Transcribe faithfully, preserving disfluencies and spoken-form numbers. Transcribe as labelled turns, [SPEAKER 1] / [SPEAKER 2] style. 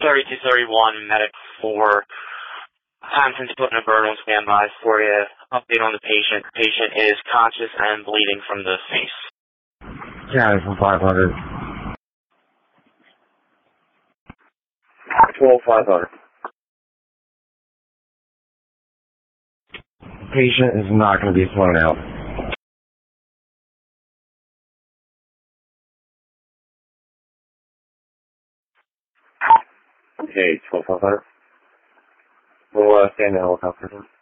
[SPEAKER 1] thirty-two thirty-one, medic four. Hampton's putting a burn on standby for you. Update on the patient. The patient is conscious and bleeding from the face.
[SPEAKER 2] County from five hundred. twelve five hundred. Patient is not going to be flown out. Okay, twelve five hundred. We'll uh, stay in the helicopter.